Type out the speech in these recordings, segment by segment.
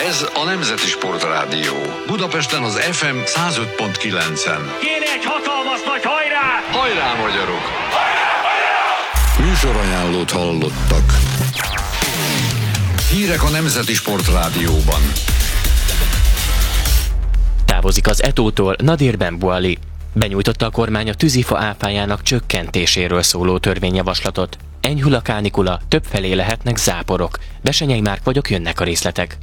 Ez a Nemzeti Sportrádió. Budapesten az FM 105.9-en. Kéne egy hatalmas nagy hajrá! Hajrá, magyarok! Műsorajánlót hallottak. Hírek a Nemzeti Sportrádióban. Távozik az Etótól Nadir Ben-Bouali. Benyújtotta a kormány a tűzifa áfájának csökkentéséről szóló törvényjavaslatot. Enyhül a kánikula, többfelé lehetnek záporok. Besenyei Márk vagyok, jönnek a részletek.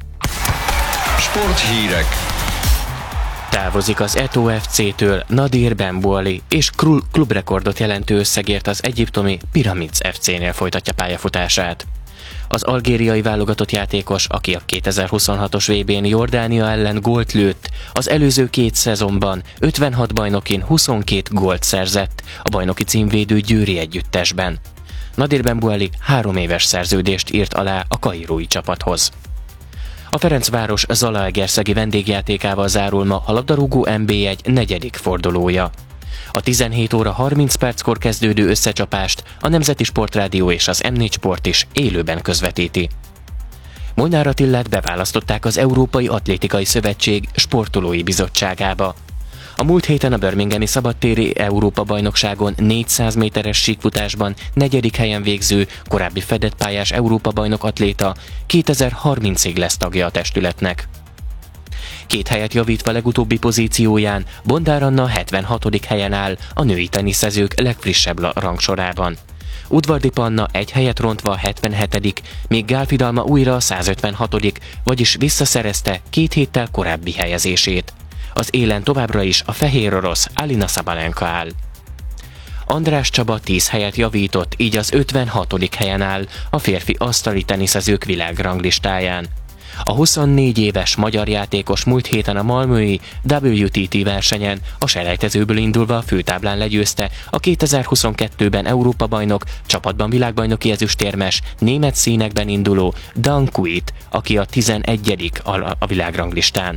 Sporthírek. Távozik az Etó FC-től Nadir Ben-Bouali, és klubrekordot jelentő összegért az egyiptomi Pyramids FC-nél folytatja pályafutását. Az algériai válogatott játékos, aki a 2026-os VB-n Jordánia ellen gólt lőtt, az előző 2 szezonban 56 bajnokin 22 gólt szerzett a bajnoki címvédő győri együttesben. Nadir Ben-Bouali 3 éves szerződést írt alá a kairói csapathoz. A Ferencváros Zalaegerszegi vendégjátékával zárul ma a labdarúgó NB1 negyedik fordulója. A 17 óra 30 perckor kezdődő összecsapást a Nemzeti Sportrádió és az M4 Sport is élőben közvetíti. Molnár Attilát beválasztották az Európai Atlétikai Szövetség sportolói bizottságába. A múlt héten a birminghami szabadtéri Európa-bajnokságon 400 méteres síkfutásban 4. helyen végző, korábbi fedett pályás Európa-bajnok atléta 2030-ig lesz tagja a testületnek. 2 helyet javítva legutóbbi pozícióján, Bondár Anna 76. helyen áll a női teniszezők legfrissebb rangsorában. Udvardi Panna 1 helyet rontva a 77., míg Gál Fidalma újra a 156., vagyis visszaszerezte 2 héttel korábbi helyezését. Az élen továbbra is a fehér orosz Alina Sabalenka áll. András Csaba 10 helyet javított, így az 56. helyen áll a férfi asztali teniszezők világranglistáján. A 24 éves magyar játékos múlt héten a malmöi WTT versenyen a selejtezőből indulva a főtáblán legyőzte a 2022-ben Európa-bajnok, csapatban világbajnoki ezüstérmes, német színekben induló Dan Kuit, aki a 11. a világranglistán.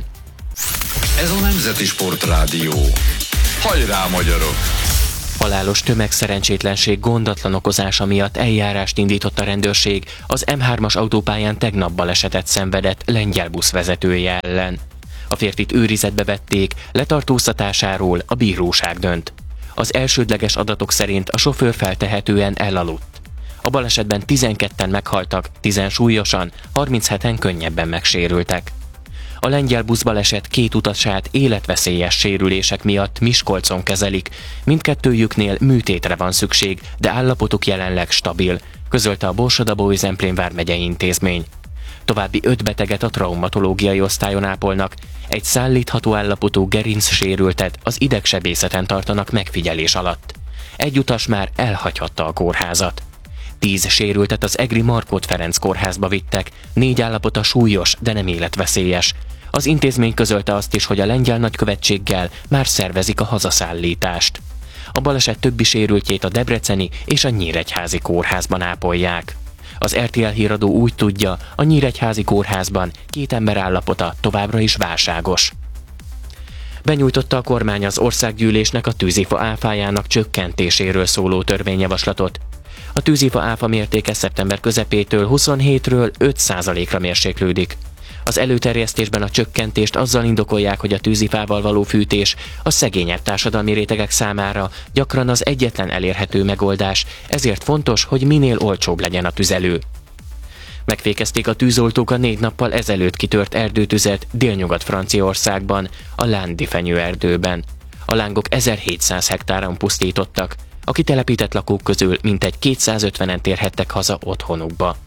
Ez a Nemzeti Sportrádió. Hajrá, magyarok! Halálos tömegszerencsétlenség gondatlan okozása miatt eljárást indított a rendőrség az M3-as autópályán tegnap balesetet szenvedett lengyel busz vezetője ellen. A férfit őrizetbe vették, letartóztatásáról a bíróság dönt. Az elsődleges adatok szerint a sofőr feltehetően elaludt. A balesetben 12-en meghaltak, 10 súlyosan, 37-en könnyebben megsérültek. A lengyel buszbaleset 2 utasát életveszélyes sérülések miatt Miskolcon kezelik, mindkettőjüknél műtétre van szükség, de állapotuk jelenleg stabil, közölte a Borsod-Abaúj-Zemplén vármegyei intézmény. További 5 beteget a traumatológiai osztályon ápolnak, egy szállítható állapotú gerincsérültet az idegsebészeten tartanak megfigyelés alatt. Egy utas már elhagyhatta a kórházat. 10 sérültet az egri Markhot Ferenc kórházba vittek, 4 állapota súlyos, de nem életveszélyes. Az intézmény közölte azt is, hogy a lengyel nagykövetséggel már szervezik a hazaszállítást. A baleset többi sérültjét a debreceni és a nyíregyházi kórházban ápolják. Az RTL híradó úgy tudja, a nyíregyházi kórházban 2 ember állapota továbbra is válságos. Benyújtotta a kormány az országgyűlésnek a tűzifa áfájának csökkentéséről szóló törvényjavaslatot. A tűzifa áfa mértéke szeptember közepétől 27-ről 5%-ra mérséklődik. Az előterjesztésben a csökkentést azzal indokolják, hogy a tűzifával való fűtés a szegényebb társadalmi rétegek számára gyakran az egyetlen elérhető megoldás, ezért fontos, hogy minél olcsóbb legyen a tüzelő. Megfékezték a tűzoltók a 4 nappal ezelőtt kitört erdőtüzet Délnyugat-Franciaországban, a Lándi fenyőerdőben. A lángok 1700 hektáron pusztítottak. A kitelepített lakók közül mintegy 250-en térhettek haza otthonukba.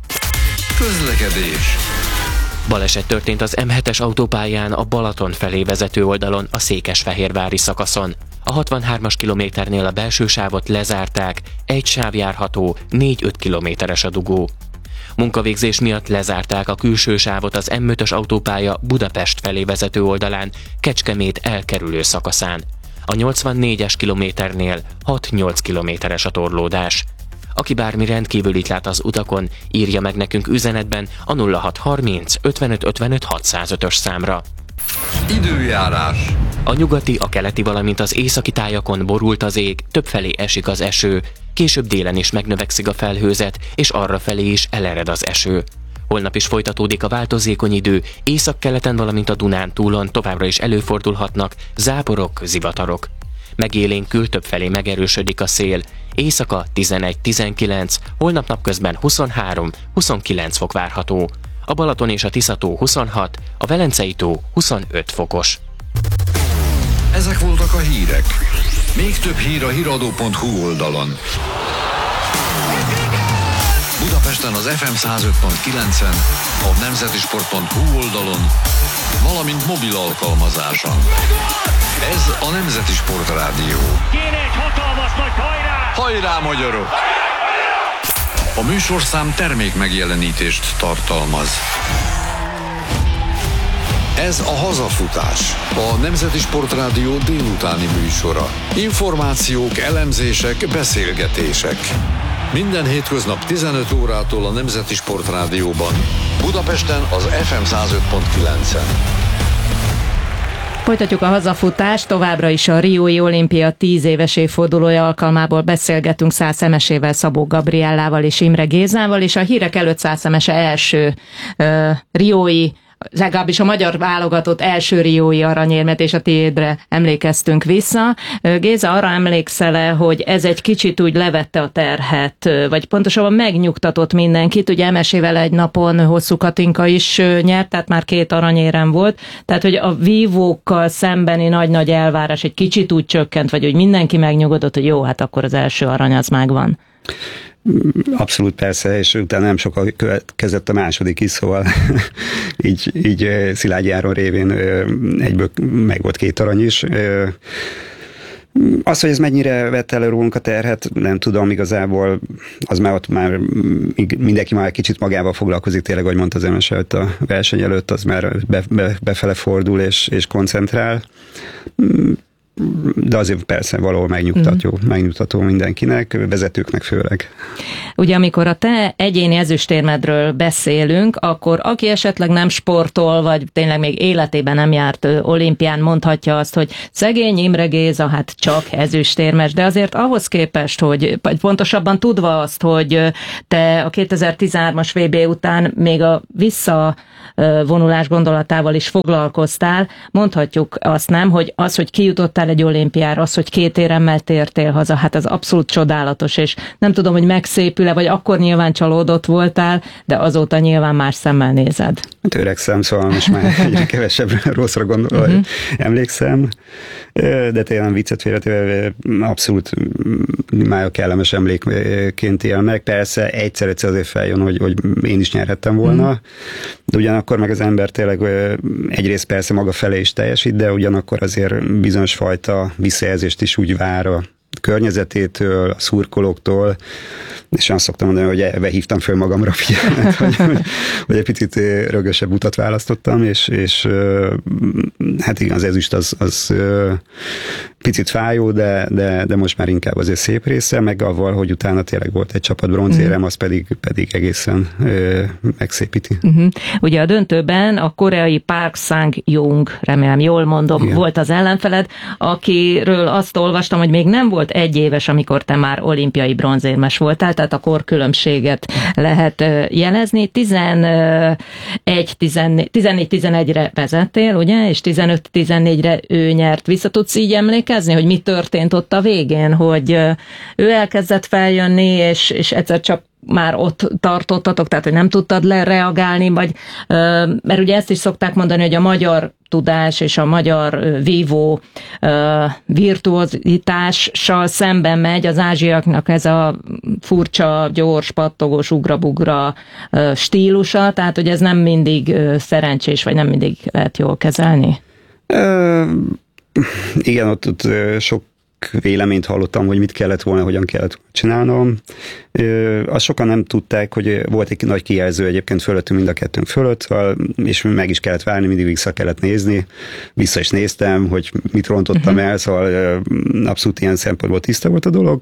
Közlekedés. Baleset történt az M7-es autópályán a Balaton felé vezető oldalon a székesfehérvári szakaszon. A 63-as kilométernél a belső sávot lezárták, egy sáv járható, 4-5 kilométeres a dugó. Munkavégzés miatt lezárták a külső sávot az M5-ös autópálya Budapest felé vezető oldalán, Kecskemét elkerülő szakaszán. A 84-es kilométernél 6-8 kilométeres a torlódás. Aki bármi rendkívülit lát az utakon, írja meg nekünk üzenetben a 0630 55 55 605-ös számra. Időjárás. A nyugati, a keleti, valamint az északi tájakon borult az ég, többfelé esik az eső, később délen is megnövekszik a felhőzet, és arrafelé is elered az eső. Holnap is folytatódik a változékony idő, északkeleten, valamint a Dunántúlon továbbra is előfordulhatnak záporok, zivatarok. Megélénkül többfelé megerősödik a szél, éjszaka 11-19, holnap napközben 23-29 fok várható. A Balaton és a Tisza-tó 26, a Velencei-tó 25 fokos. Ezek voltak a hírek. Még több hír a hiradó.hu oldalon. Budapesten az FM 105.9-en, a nemzetisport.hu oldalon, valamint mobil alkalmazáson. Ez a Nemzeti Sport Rádió. Kéne egy hatalmas nagy hajrá! Hajrá, magyarok! A műsorszám termék megjelenítést tartalmaz. Ez a Hazafutás, a Nemzeti Sport Rádió délutáni műsora. Információk, elemzések, beszélgetések. Minden hétköznap 15 órától a Nemzeti Sport Rádióban. Budapesten az FM 105.9-en. Folytatjuk a hazafutást, továbbra is a Riói olimpia 10 éves évfordulója alkalmából beszélgetünk Szász Emesével, Szabó Gabriellával és Imre Gézával, és a hírek előtt Szász Emese első riói, legalábbis a magyar válogatott első riói aranyérmet, és a tiédre emlékeztünk vissza. Géza, arra emlékszel-e, hogy ez egy kicsit úgy levette a terhet, vagy pontosabban megnyugtatott mindenkit? Ugye Emesével egy napon Hosszú Katinka is nyert, tehát már 2 aranyérem volt. Tehát, hogy a vívókkal szembeni nagy-nagy elvárás egy kicsit úgy csökkent, vagy hogy mindenki megnyugodott, hogy jó, hát akkor az első arany az megvan. Abszolút persze, és utána nem sokkal következett a második is, szóval így Szilágyi Áron révén egyből meg volt 2 arany is. Az, hogy ez mennyire vette el rólunk a terhet, nem tudom igazából, az már ott már mindenki már kicsit magával foglalkozik, tényleg, ahogy mondta az Emese, hogy a verseny előtt az már befele fordul és koncentrál. De azért persze valahol megnyugtató mindenkinek, vezetőknek főleg. Ugye amikor a te egyéni ezüstérmedről beszélünk, akkor aki esetleg nem sportol, vagy tényleg még életében nem járt olimpián, mondhatja azt, hogy szegény Imre Géza, hát csak ezüstérmes, de azért ahhoz képest, hogy pontosabban tudva azt, hogy te a 2013-as VB után még a visszavonulás gondolatával is foglalkoztál, mondhatjuk azt nem, hogy az, hogy kijutottál egy olimpiára, az, hogy 2 éremmel tértél haza, hát az abszolút csodálatos, és nem tudom, hogy megszépül-e, vagy akkor nyilván csalódott voltál, de azóta nyilván más szemmel nézed. Törekszem, szóval most már egyre kevesebb rosszra emlékszem, de tényleg viccet félretéve abszolút már kellemes emlékként él meg. Persze egyszer azért feljön, hogy én is nyerhettem volna, de ugyanakkor meg az ember tényleg egyrészt persze maga felé is teljesít, de ugyanakkor azért bizonyos fajta visszajelzést is úgy vár a környezetétől, a szurkolóktól, és azt szoktam mondani, hogy ebbe hívtam föl magamra figyelmet, hogy egy picit rögösebb utat választottam, és hát igen, az ezüst az picit fájó, de most már inkább azért szép része, meg avval, hogy utána tényleg volt egy csapat bronzérem, az pedig egészen megszépíti. Ugye a döntőben a koreai Park Sang-jung, remélem jól mondom, igen, volt az ellenfeled, akiről azt olvastam, hogy még nem volt 1 éves, amikor te már olimpiai bronzérmes voltál, tehát a korkülönbséget lehet jelezni. 14-11-re vezettél, ugye, és 15-14-re ő nyert. Vissza tudsz így emlékezni, hogy mi történt ott a végén, hogy ő elkezdett feljönni, és egyszer csak már ott tartottatok, tehát hogy nem tudtad lereagálni, vagy, mert ugye ezt is szokták mondani, hogy a magyar tudás és a magyar vívó virtuozitással szemben megy az ázsiaknak ez a furcsa, gyors, pattogós, ugra-bugra stílusa, tehát hogy ez nem mindig szerencsés, vagy nem mindig lehet jól kezelni? Igen, ott sok véleményt hallottam, hogy mit kellett volna, hogyan kellett csinálnom. Azt sokan nem tudták, hogy volt egy nagy kijelző egyébként fölöttünk, mind a kettőnk fölött, és meg is kellett várni, mindig vissza kellett nézni. Vissza is néztem, hogy mit rontottam el, szóval abszolút ilyen szempontból tiszta volt a dolog.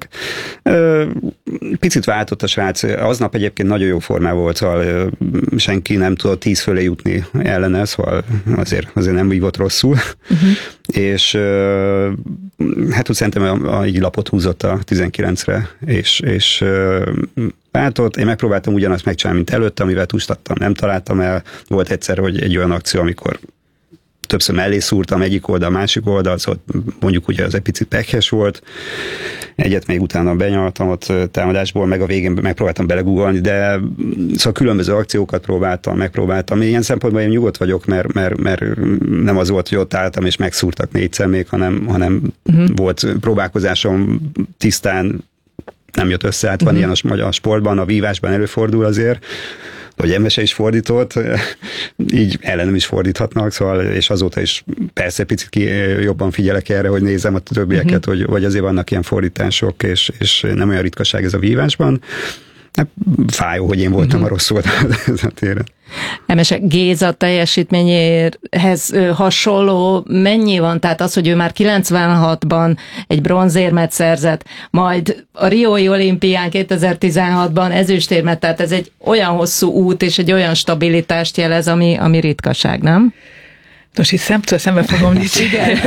Picit váltott a srác. Aznap egyébként nagyon jó formában volt, szóval senki nem tudott 10 fölé jutni ellene, szóval azért nem vívott rosszul. És hát úgy szerintem így lapot húzott a 19-re, és váltott. Én megpróbáltam ugyanazt megcsinálni, mint előtte, amivel tustattam, nem találtam el. Volt egyszer, hogy egy olyan akció, amikor többször mellé szúrtam egyik oldal, másik oldal, szóval mondjuk ugye az egy picit pekhes volt. Egyet még utána benyaltam ott támadásból, meg a végén megpróbáltam belegugolni, de szóval különböző akciókat megpróbáltam. Ilyen szempontból én nyugodt vagyok, mert nem az volt, hogy ott álltam és megszúrtak 4-szer még, hanem volt próbálkozásom tisztán, nem jött össze, hát van ilyen a sportban, a vívásban előfordul azért, hogy Emese is fordított, így ellenem is fordíthatnak, szóval, és azóta is persze picit jobban figyelek erre, hogy nézem a többieket, hogy azért vannak ilyen fordítások, és nem olyan ritkaság ez a vívásban. Hát, fájó, hogy én voltam a rossz oldalon ez a téren. Emese Géza teljesítményéhez hasonló mennyi van? Tehát az, hogy ő már 96-ban egy bronzérmet szerzett, majd a Riói olimpián 2016-ban ezüstérmet, tehát ez egy olyan hosszú út és egy olyan stabilitást jelez, ami ritkaság, nem? Most itt szemtől szembe fogom nyitni,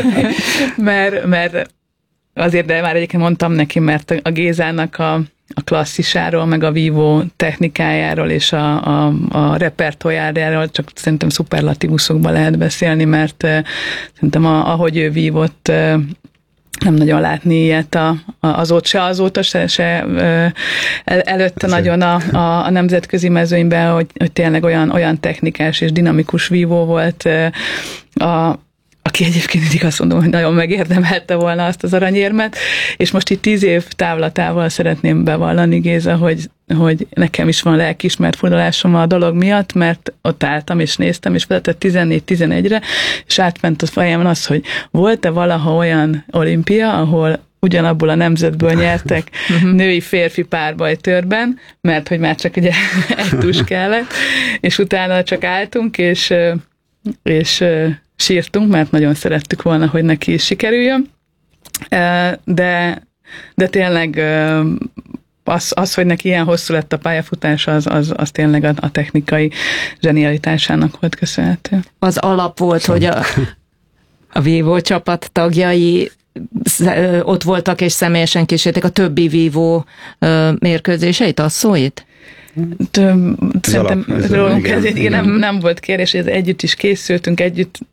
mert azért, de már egyébként mondtam neki, mert a Gézának a klasszisáról, meg a vívó technikájáról és a repertoárjáról csak szerintem szuperlatívuszokban lehet beszélni, mert szerintem ahogy ő vívott, nem nagyon látni ilyet azóta se előtte nagyon a nemzetközi mezőnyben, hogy tényleg olyan technikás és dinamikus vívó volt, aki egyébként mindig azt mondom, hogy nagyon megérdemelte volna azt az aranyérmet, és most itt 10 év távlatával szeretném bevallani, Géza, hogy nekem is van lelkiismert fordulásom a dolog miatt, mert ott álltam és néztem, és vezetett 14-11-re, és átment a fejemen az, hogy volt-e valaha olyan olimpia, ahol ugyanabból a nemzetből nyertek női-férfi párbajtőrben, mert hogy már csak ugye egy tus kellett, és utána csak álltunk, és sírtunk, mert nagyon szerettük volna, hogy neki is sikerüljön. De tényleg az, hogy neki ilyen hosszú lett a pályafutása, az tényleg a technikai zsenialitásának volt köszönhető. Az alap volt, hogy a vívó csapat tagjai ott voltak és személyesen kísérték a többi vívó mérkőzéseit, asszóit? Szerintem rólunk ez nem volt kérdés, hogy együtt is készültünk, együtt